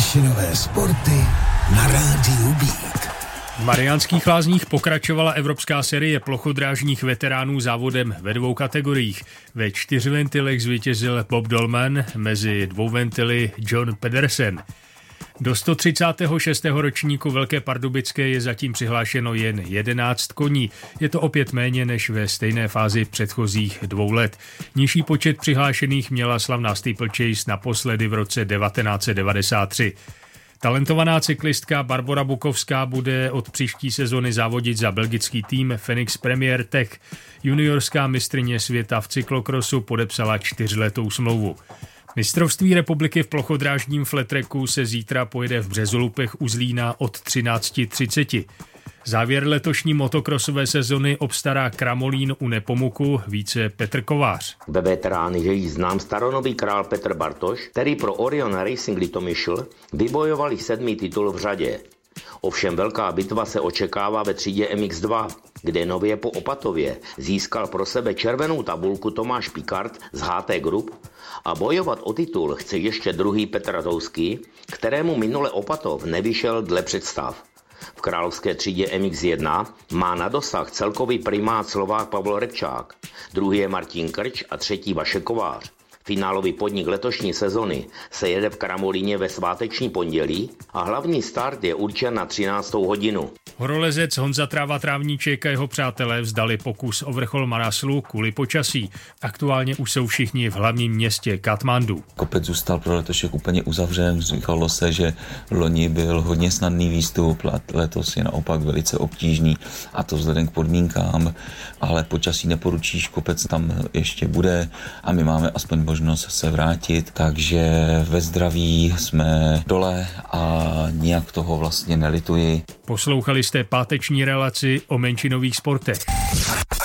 Výšinové sporty na rádiu Beat. V Mariánských Lázních pokračovala evropská série plochodrážních veteránů závodem ve 2 kategoriích. Ve 4 ventilech zvítězil Bob Dolman, mezi 2 ventily John Pedersen. Do 136. ročníku Velké Pardubické je zatím přihlášeno jen 11 koní. Je to opět méně než ve stejné fázi předchozích 2 let. Nižší počet přihlášených měla slavná Steeplechase naposledy v roce 1993. Talentovaná cyklistka Barbora Bukovská bude od příští sezony závodit za belgický tým Phoenix Premier Tech. Juniorská mistryně světa v cyklokrosu podepsala 4letou smlouvu. Mistrovství republiky v plochodrážním flattracku se zítra pojede v Březolupech u Zlína od 13:30. Závěr letošní motokrosové sezony obstará Kramolín u Nepomuku, více Petr Kovář. Ve veterány její znám staronový král Petr Bartoš, který pro Orion Racing Litomyšl vybojoval 7. titul v řadě. Ovšem velká bitva se očekává ve třídě MX2, kde nově po Opatově získal pro sebe červenou tabulku Tomáš Pikard z HT Group a bojovat o titul chce ještě druhý Petr Ratouský, kterému minule Opatov nevyšel dle představ. V královské třídě MX1 má na dosah celkový primát Slovák Pavel Repčák, druhý je Martin Krč a třetí Vašek Kovář. Finálový podnik letošní sezony se jede v Kramolíně ve sváteční pondělí a hlavní start je určen na 13. hodinu. Horolezec Honza Tráva Trávníček a jeho přátelé vzdali pokus o vrchol Manaslu kvůli počasí. Aktuálně už jsou všichni v hlavním městě Katmandu. Kopec zůstal pro letošek úplně uzavřen. Říkalo se, že loni byl hodně snadný výstup, letos je naopak velice obtížný, a to vzhledem k podmínkám, ale počasí neporučíš, kopec tam ještě bude a my máme aspoň možnost se vrátit, takže ve zdraví jsme dole a nijak toho vlastně nelituji. Poslouchali jste páteční relaci o menšinových sportech.